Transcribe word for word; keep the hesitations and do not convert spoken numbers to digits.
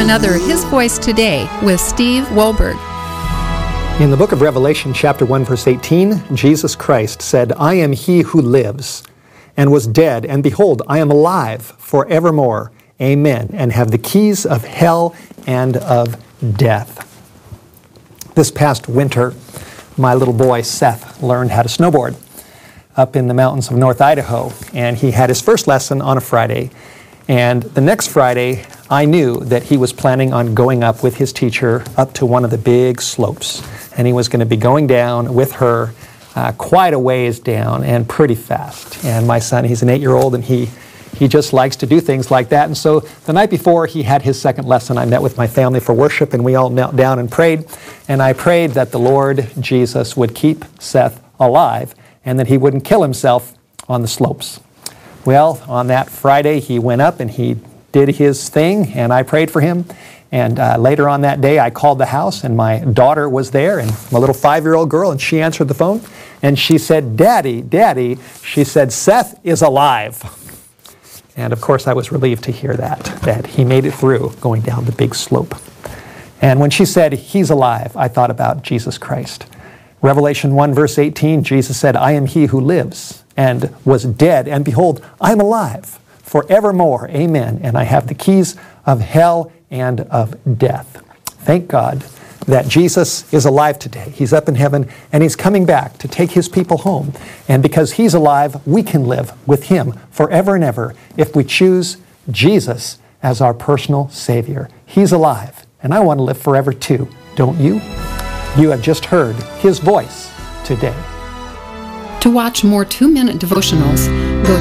another His Voice Today with Steve Wohlberg. In the book of Revelation, chapter one, verse eighteen, Jesus Christ said, I am he who lives and was dead, and behold, I am alive forevermore. Amen. And have the keys of hell and of death. This past winter, my little boy Seth learned how to snowboard up in the mountains of North Idaho, and he had his first lesson on a Friday. And the next Friday, I knew that he was planning on going up with his teacher up to one of the big slopes. And he was going to be going down with her uh, quite a ways down and pretty fast. And my son, he's an eight-year-old, and he, he just likes to do things like that. And so the night before he had his second lesson, I met with my family for worship, and we all knelt down and prayed. And I prayed that the Lord Jesus would keep Seth alive and that he wouldn't kill himself on the slopes. Well, on that Friday, he went up and he did his thing, and I prayed for him. And uh, later on that day, I called the house, and my daughter was there, and my little five-year-old girl, and she answered the phone, and she said, Daddy, Daddy, she said, Seth is alive. And of course, I was relieved to hear that, that he made it through going down the big slope. And when she said, he's alive, I thought about Jesus Christ. Revelation one, verse eighteen, Jesus said, I am he who lives and was dead, and behold, I am alive forevermore. Amen. And I have the keys of hell and of death. Thank God that Jesus is alive today. He's up in heaven, and He's coming back to take His people home. And because He's alive, we can live with Him forever and ever if we choose Jesus as our personal Savior. He's alive, and I want to live forever too. Don't you? You have just heard His voice today. To watch more two-minute devotionals,